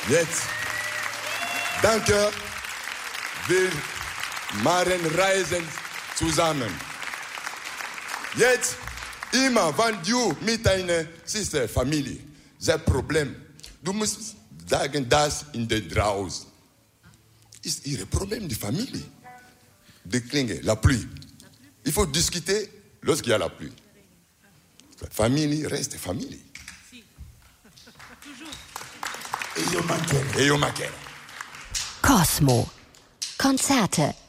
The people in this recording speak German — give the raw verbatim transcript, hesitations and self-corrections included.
Jetzt, danke, wir machen Reisen zusammen. Jetzt, immer, wenn du mit deiner Sister, Familie, das Problem, du musst sagen, das in der draußen ist ihr Problem, die Familie. Die Klinge, la pluie. Il faut discuter lorsqu'il y a la pluie. La famille reste famille. E io mancherò. E io mancherò. Cosmo. Konzerte